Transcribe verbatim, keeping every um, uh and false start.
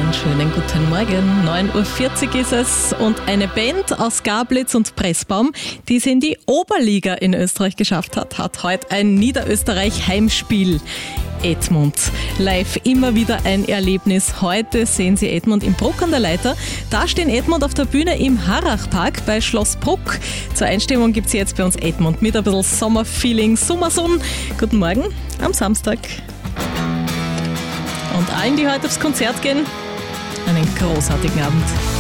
Einen schönen guten Morgen. neun Uhr vierzig ist es und eine Band aus Gablitz und Pressbaum, die es in die Oberliga in Österreich geschafft hat, hat heute ein Niederösterreich-Heimspiel. Edmund. Live immer wieder ein Erlebnis. Heute sehen Sie Edmund im Bruck an der Leiter. Da stehen Edmund auf der Bühne im Harrachpark bei Schloss Bruck. Zur Einstimmung gibt es jetzt bei uns Edmund mit ein bisschen Sommerfeeling, Sommersonnen. Guten Morgen am Samstag. Und allen, die heute aufs Konzert gehen, einen großartigen Abend.